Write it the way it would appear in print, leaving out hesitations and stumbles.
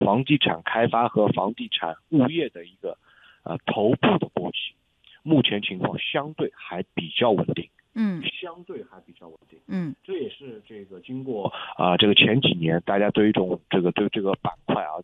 房地产开发和房地产物业的一个头部的国企，目前情况相对还比较稳定。相对还比较稳定。这也是这个经过这个前几年大家对这个板块